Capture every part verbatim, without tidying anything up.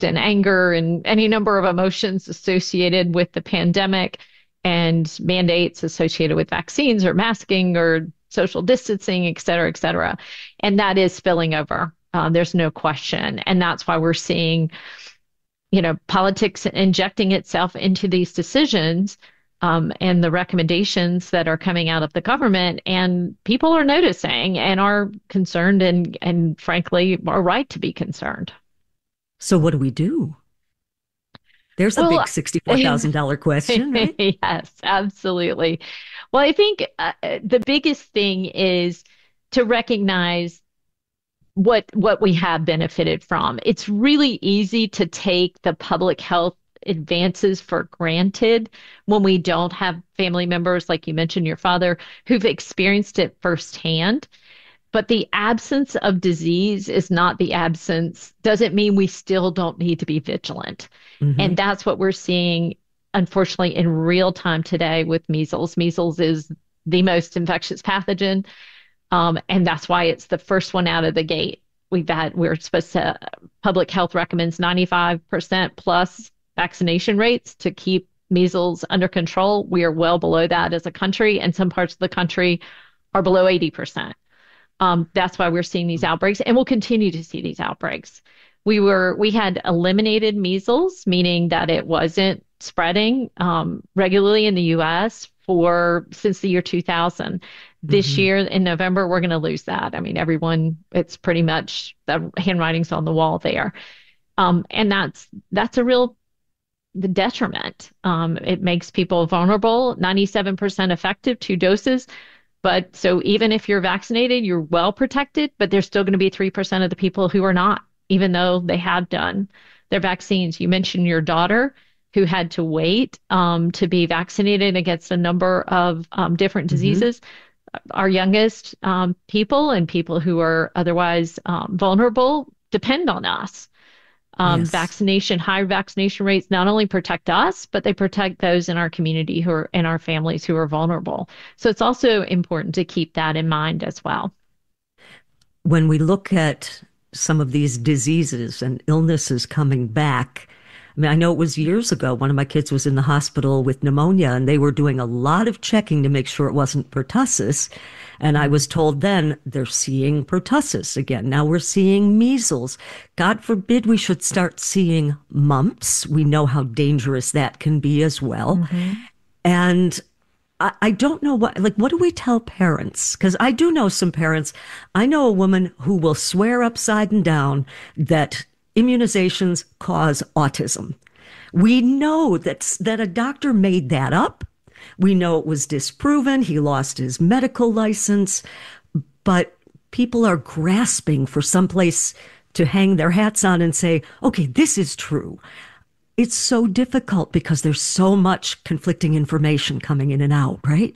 and anger and any number of emotions associated with the pandemic and mandates associated with vaccines or masking or social distancing, et cetera, et cetera. And that is spilling over. Uh, there's no question. And that's why we're seeing, you know, politics injecting itself into these decisions um, and the recommendations that are coming out of the government. And people are noticing and are concerned and, and frankly, are right to be concerned. So what do we do? There's a Well, big sixty-four thousand dollars question, right? yes, absolutely. Well, I think uh, the biggest thing is to recognize what what we have benefited from. It's really easy to take the public health advances for granted when we don't have family members, like you mentioned, your father, who've experienced it firsthand. But the absence of disease is not the absence, doesn't mean we still don't need to be vigilant. Hmm. And that's what we're seeing, unfortunately, in real time today with measles. Measles is the most infectious pathogen. Um, and that's why it's the first one out of the gate. We've had, we're supposed to, public health recommends ninety-five percent plus vaccination rates to keep measles under control. We are well below that as a country, and some parts of the country are below eighty percent. Um, that's why we're seeing these outbreaks, and we'll continue to see these outbreaks. We were, we had eliminated measles, meaning that it wasn't spreading um, regularly in the U S for since the year two thousand. This Hmm. year in November, we're going to lose that. I mean, everyone, it's pretty much the handwriting's on the wall there. Um, and that's that's a real the detriment. Um, it makes people vulnerable, ninety-seven percent effective, two doses. But so even if you're vaccinated, you're well protected, but there's still going to be three percent of the people who are not, even though they have done their vaccines. You mentioned your daughter who had to wait um, to be vaccinated against a number of um, different Hmm. diseases. Our youngest um, people and people who are otherwise um, vulnerable depend on us. Um, Yes. vaccination, high vaccination rates not only protect us, but they protect those in our community who are in our families who are vulnerable. So it's also important to keep that in mind as well. When we look at some of these diseases and illnesses coming back, I mean, I know it was years ago. One of my kids was in the hospital with pneumonia, and they were doing a lot of checking to make sure it wasn't pertussis. And I was told then they're seeing pertussis again. Now we're seeing measles. God forbid we should start seeing mumps. We know how dangerous that can be as well. Hmm. And I, I don't know what, like, what do we tell parents? Because I do know some parents. I know a woman who will swear upside and down that immunizations cause autism. We know that, that a doctor made that up. We know it was disproven. He lost his medical license, but people are grasping for someplace to hang their hats on and say, okay, this is true. It's so difficult because there's so much conflicting information coming in and out, right?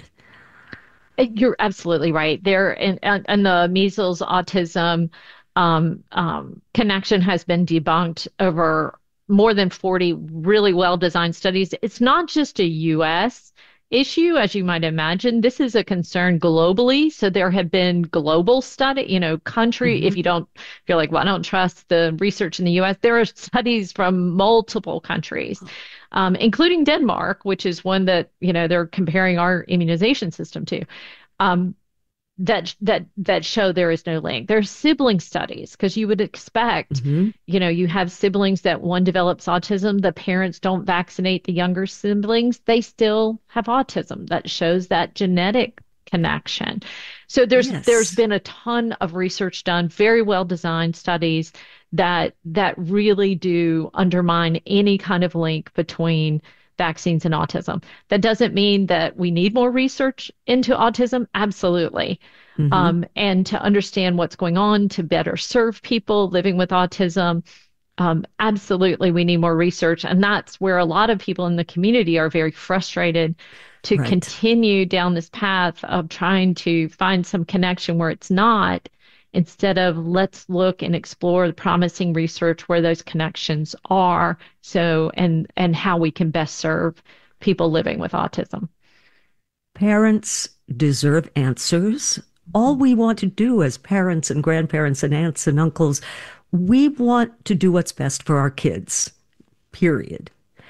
You're absolutely right. There and, and, and the measles autism um, um, connection has been debunked over more than forty really well designed studies. It's not just a U S issue, as you might imagine. This is a concern globally. So there have been global study, you know, country, if Hmm. you don't feel like, well, I don't trust the research in the U S, there are studies from multiple countries, um, including Denmark, which is one that, you know, they're comparing our immunization system to. Um, that that that show there is no link. There's sibling studies because you would expect, Hmm. you know, you have siblings that one develops autism, the parents don't vaccinate the younger siblings, they still have autism. That shows that genetic connection. So there's there's Yes. been a ton of research done, very well designed studies that that really do undermine any kind of link between vaccines and autism. That doesn't mean that we need more research into autism. Absolutely. Hmm. Um, and to understand what's going on to better serve people living with autism. Um, absolutely, we need more research. And that's where a lot of people in the community are very frustrated to Right. continue down this path of trying to find some connection where it's not, instead of let's look and explore the promising research where those connections are. So, and and how we can best serve people living with autism. Parents deserve answers. All we want to do as parents and grandparents and aunts and uncles, We want to do what's best for our kids, period.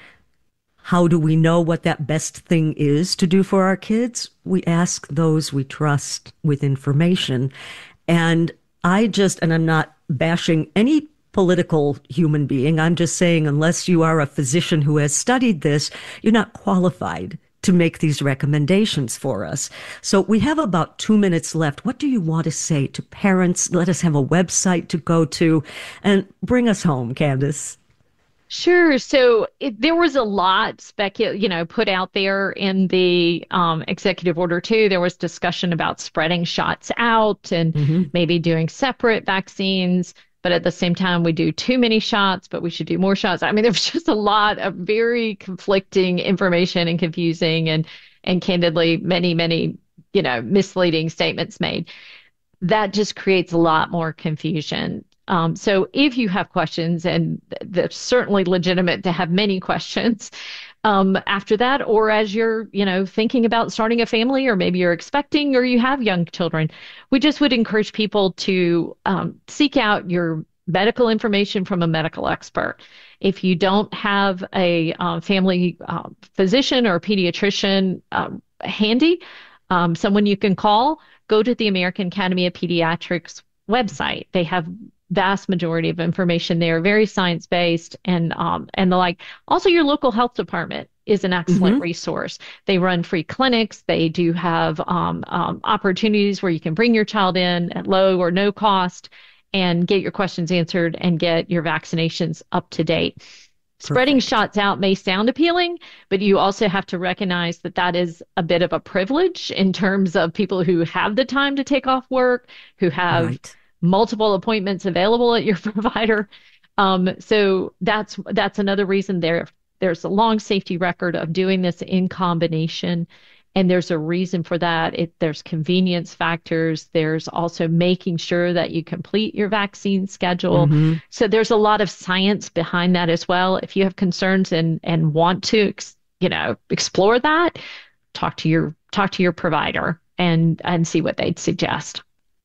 How do we know what that best thing is to do for our kids? We ask those we trust with information. And I just, and I'm not bashing any political human being, I'm just saying, unless you are a physician who has studied this, you're not qualified to make these recommendations for us. So we have about two minutes left. What do you want to say to parents? Let us have a website to go to and bring us home, Candace. Sure. So it, there was a lot specu you know, put out there in the um, executive order too. There was discussion about spreading shots out and Mm-hmm. maybe doing separate vaccines, but at the same time, we do too many shots, but we should do more shots. I mean, there was just a lot of very conflicting information and confusing and and candidly many, many, you know, misleading statements made. That just creates a lot more confusion. Um, so if you have questions, and they're certainly legitimate to have many questions um, after that, or as you're, you know, thinking about starting a family, or maybe you're expecting, or you have young children, we just would encourage people to um, seek out your medical information from a medical expert. If you don't have a uh, family uh, physician or pediatrician um, handy, um, someone you can call, go to the American Academy of Pediatrics website. They have vast majority of information there, very science-based and um, and the like. Also, your local health department is an excellent Mm-hmm. resource. They run free clinics. They do have um, um, opportunities where you can bring your child in at low or no cost and get your questions answered and get your vaccinations up to date. Spreading Perfect. shots out may sound appealing, but you also have to recognize that that is a bit of a privilege in terms of people who have the time to take off work, who have Right. multiple appointments available at your provider. Um, so that's that's another reason there there's a long safety record of doing this in combination. And there's a reason for that. It, there's convenience factors. There's also making sure that you complete your vaccine schedule. Mm-hmm. So there's a lot of science behind that as well. If you have concerns and and want to, you know, explore that, talk to your talk to your provider and and see what they'd suggest.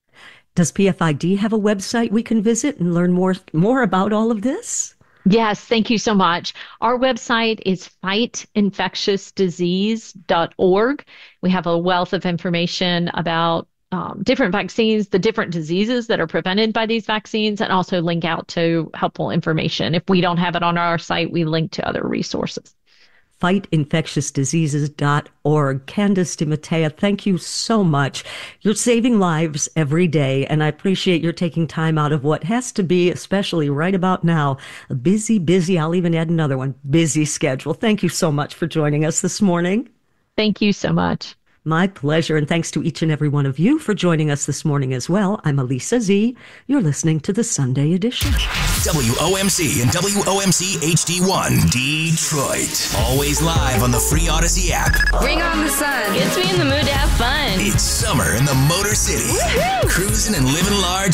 Does P F I D have a website we can visit and learn more more about all of this? Yes, thank you so much. Our website is fight infectious disease dot org. We have a wealth of information about um, different vaccines, the different diseases that are prevented by these vaccines, and also link out to helpful information. If we don't have it on our site, we link to other resources. fight infectious diseases dot org. Candace DiMattea, thank you so much. You're saving lives every day, and I appreciate your taking time out of what has to be, especially right about now, a busy, busy, I'll even add another one, busy schedule. Thank you so much for joining us this morning. Thank you so much. My pleasure, and thanks to each and every one of you for joining us this morning as well. I'm Elisa Z. You're listening to the Sunday edition. W O M C and W O M C H D one, Detroit. Always live on the free Odyssey app. Bring on the sun. Gets me in the mood to have fun. It's summer in the Motor City. Woohoo! Cruising and living large